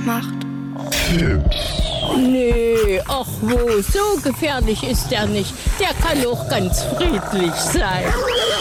macht. Nee, ach wo, so gefährlich ist er nicht. Der kann auch ganz friedlich sein.